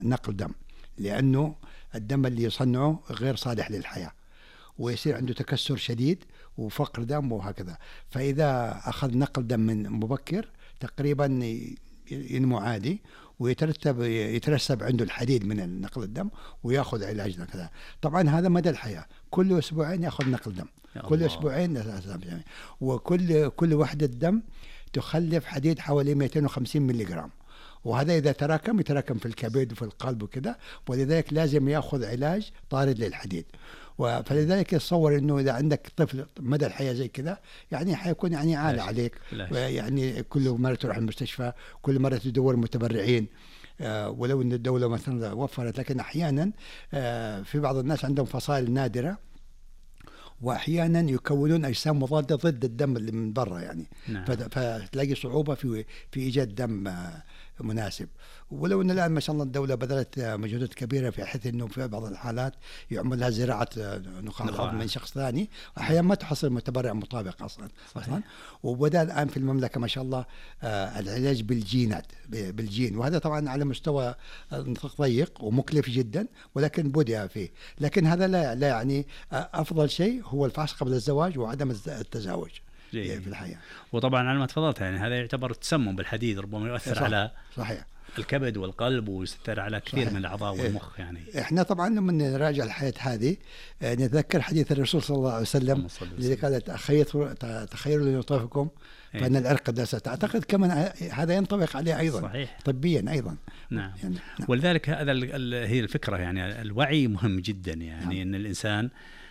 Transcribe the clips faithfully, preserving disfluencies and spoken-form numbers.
نقل دم، لأنه الدم اللي يصنعه غير صالح للحياة، ويصير عنده تكسر شديد وفقر دم وهكذا. فإذا أخذ نقل دم من مبكر تقريبا ينمو عادي، ويترتب يترسب عنده الحديد من نقل الدم، ويأخذ علاج كذا. طبعا هذا مدى الحياة، كل أسبوعين يأخذ نقل دم، كل أسبوعين، وكل كل وحدة دم تخلف حديد حوالي مئتين وخمسين ملي جرام، وهذا إذا تراكم يتراكم في الكبد وفي القلب وكذا، ولذلك لازم يأخذ علاج طارد للحديد. فلذلك يتصور إنه إذا عندك طفل مدى الحياة زي كذا يعني حيكون يعني عالة عليك، يعني كل مرة تروح المستشفى، كل مرة تدور متبرعين، آه ولو إن الدولة مثلا وفرت، لكن أحيانا آه في بعض الناس عندهم فصائل نادرة، وأحيانا يكونون أجسام مضادة ضد الدم اللي من برا يعني. نعم. فتلاقي صعوبة في في إيجاد دم آه مناسب. ولو أن الآن ما شاء الله الدولة بذلت مجهودات كبيرة في حيث أنه في بعض الحالات يعمل لها زراعة نخاع العظم من شخص ثاني، أحيانا ما تحصل متبرع مطابق أصلا. أصلا وبدأ الآن في المملكة ما شاء الله آه العلاج بالجينات بالجين، وهذا طبعا على مستوى ضيق ومكلف جدا، ولكن بدأ فيه. لكن هذا لا, لا يعني آه أفضل شيء هو الفحص قبل الزواج وعدم التزاوج في الحياة. وطبعا على ما تفضلت يعني هذا يعتبر تسمم بالحديد، ربما يؤثر صح. على صحيح. الكبد والقلب، ويستر على كثير صحيح. من الأعضاء والمخ يعني. إحنا طبعا لما نراجع الحياة هذه نتذكر حديث الرسول صلى الله عليه وسلم الذي قال تخيروا لنطفكم فإن العرق دسة. أعتقد كمان هذا ينطبق عليه أيضا صحيح. طبيا أيضا. نعم. يعني نعم. ولذلك هذا هي الفكرة يعني، الوعي مهم جدا يعني. نعم. أن الإنسان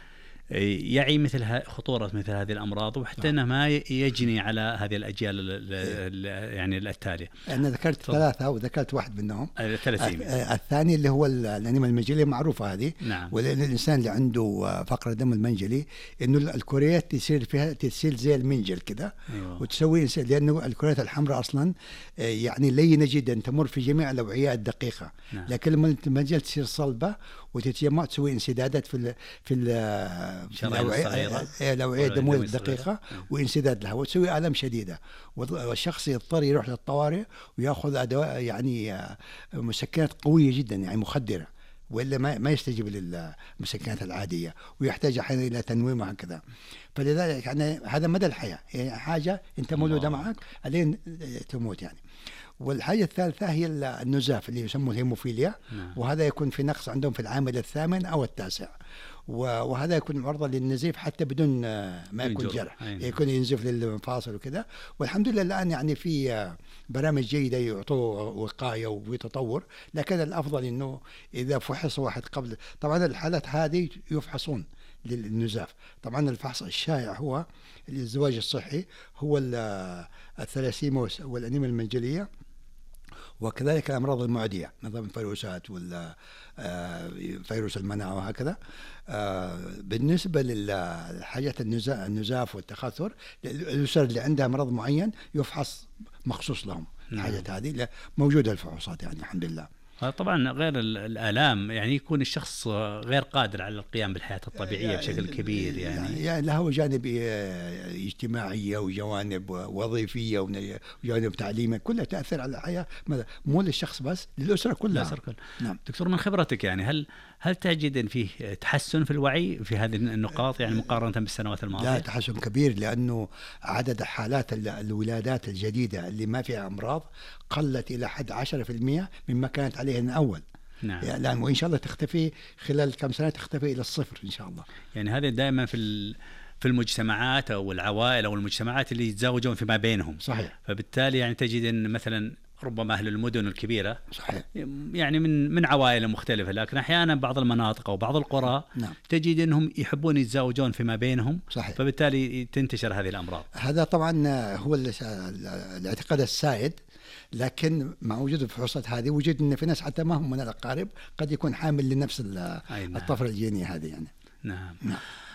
يعي مثل خطورة مثل هذه الأمراض، وحتى أنه ما يجني على هذه الأجيال يعني التالية. أنا ذكرت ف... ثلاثة وذكرت واحد منهم الثلاثيميا. الثاني اللي هو الأنيميا المنجلية معروفة هذه. نعم. ولأن الإنسان اللي عنده فقر الدم المنجلي إنه الكريات تصير فيها تسيل زي المنجل كده. أيوة. وتسوي لأنه الكريات الحمراء أصلا يعني لينة جدا تمر في جميع الأوعية الدقيقة. نعم. لكن لما المنجل تصير صلبة وتتجمع تسوي انسدادات في ال في ال الأوعية الدموية الدقيقة وانسداد لها، وتسوي آلام شديدة، والشخص يضطر يروح للطوارئ ويأخذ أدواء يعني مسكنات قوية جدا يعني مخدرة، وإلا ما ما يستجيب للمسكنات العادية، ويحتاج أحيانا إلى تنويم وهكذا. فلذلك يعني هذا مدى الحياة، يعني حاجة أنت مولودة معك علين تموت يعني. والحاجة الثالثة هي النزاف اللي يسموه الهيموفيليا. نعم. وهذا يكون في نقص عندهم في العامل الثامن أو التاسع، وهذا يكون معرضة للنزيف حتى بدون ما يكون جرح، يكون ينزف للمفاصل وكذا. والحمد لله الآن يعني في برامج جيدة يعطوا وقاية وتطور، لكن الأفضل إنه إذا فحص واحد قبل، طبعا الحالات هذه يفحصون للنزاف. طبعا الفحص الشائع هو الزواج الصحي، هو الثلاسيموس والأنيميا المنجلية، وكذلك الأمراض المعدية نظام الفيروسات ولا فيروس المناعة وهكذا. بالنسبة للحاجات النزاف والتخثر، الأسر اللي عندها مرض معين يفحص مخصوص لهم. الحاجات هذه موجودة الفحوصات يعني الحمد لله. طبعا غير الآلام يعني يكون الشخص غير قادر على القيام بالحياة الطبيعية بشكل كبير يعني, يعني له جانب اجتماعية وجوانب وظيفية وجوانب تعليمية كلها تأثر على الحياة، مو للشخص بس، للأسرة كلها. الأسرة كلها. نعم. دكتور من خبرتك يعني هل هل تجد أن فيه تحسن في الوعي في هذه النقاط يعني مقارنة بالسنوات الماضية؟ لا، تحسن كبير، لأنه عدد حالات الولادات الجديدة اللي ما فيها أمراض قلت إلى حد عشرة في المئة مما كانت عليه من أول. نعم. يعني وإن شاء الله تختفي خلال كم سنة، تختفي إلى الصفر إن شاء الله. يعني هذا دائما في في المجتمعات أو العوائل أو المجتمعات اللي يتزاوجون فيما بينهم. صحيح. فبالتالي يعني تجد أن مثلا ربما أهل المدن الكبيرة صحيح. يعني من من عوائل مختلفة، لكن أحيانا بعض المناطق أو بعض القرى نعم. تجد أنهم يحبون يتزاوجون فيما بينهم. صحيح. فبالتالي تنتشر هذه الأمراض. هذا طبعا هو الاعتقاد السائد، لكن مع وجود الفحوصات هذه وجد أن في ناس حتى ما هم من الأقارب قد يكون حامل لنفس الطفرة الجينية هذه يعني. نعم. نعم.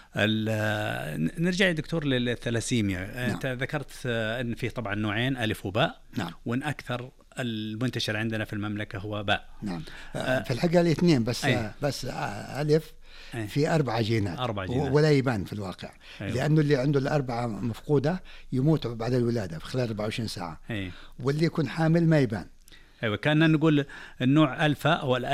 نرجع يا دكتور للثلاسيميا. نعم. أنت ذكرت أن فيه طبعا نوعين، ألف وباء. نعم. وأن أكثر المنتشر عندنا في المملكة هو باء. نعم. آه في الحقيقة الاثنين بس. أيه. بس ألف أيه. في أربع جينات, أربع جينات ولا يبان في الواقع. أيوة. لأنه اللي عنده الأربعة مفقودة يموت بعد الولادة في خلال أربعة وعشرين ساعة. أيه. واللي يكون حامل ما يبان. ايوه كأننا نقول النوع الفا او